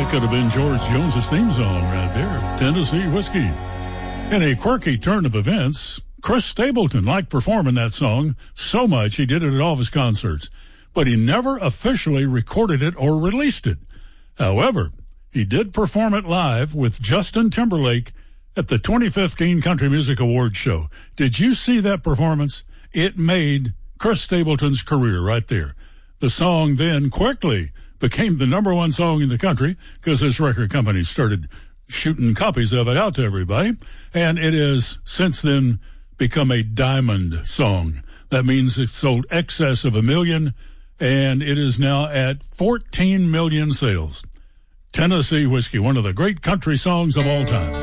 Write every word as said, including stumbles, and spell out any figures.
That could have been George Jones's theme song right there, Tennessee Whiskey. In a quirky turn of events, Chris Stapleton liked performing that song so much he did it at all of his concerts, but he never officially recorded it or released it. However, he did perform it live with Justin Timberlake at the twenty fifteen Country Music Awards show. Did you see that performance? It made Chris Stapleton's career right there. The song then quickly became the number one song in the country because his record company started shooting copies of it out to everybody. And it has since then become a diamond song. That means it sold excess of a million, and it is now at fourteen million sales. Tennessee Whiskey, one of the great country songs of all time.